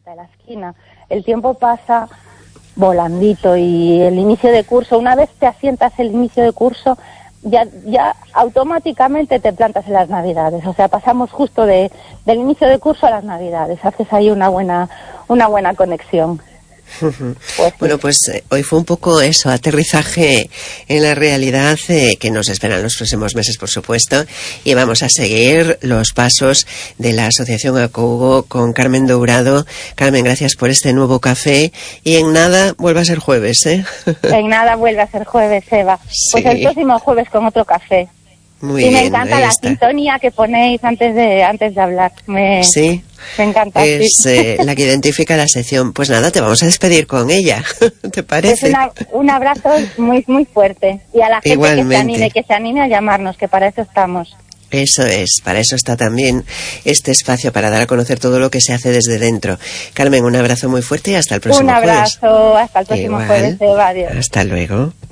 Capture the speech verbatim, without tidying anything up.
vuelta de la esquina. El tiempo pasa volandito y el inicio de curso, una vez te asientas el inicio de curso, ya ya automáticamente te plantas en las Navidades. O sea, pasamos justo de del inicio de curso a las Navidades. Haces ahí una buena una buena conexión. Pues sí. Bueno, pues eh, hoy fue un poco eso, aterrizaje en la realidad eh, que nos esperan los próximos meses, por supuesto, y vamos a seguir los pasos de la Asociación Acougo con Carmen Dourado. Carmen, gracias por este nuevo café, y en nada vuelve a ser jueves, ¿eh? En nada vuelve a ser jueves, Eva. Sí. Pues el próximo jueves con otro café. Muy y bien, me encanta la está. sintonía que ponéis antes de antes de hablar. Me, sí. Me encanta. Es sí. eh, la que identifica la sección. Pues nada, te vamos a despedir con ella. ¿Te parece? Pues una, un abrazo muy muy fuerte. Y a la gente Igualmente. que se anime, que se anime a llamarnos, que para eso estamos. Eso es, para eso está también este espacio, para dar a conocer todo lo que se hace desde dentro. Carmen, un abrazo muy fuerte y hasta el próximo jueves. Un abrazo, jueves. hasta el próximo Igual. jueves, Eva, adiós. Hasta luego.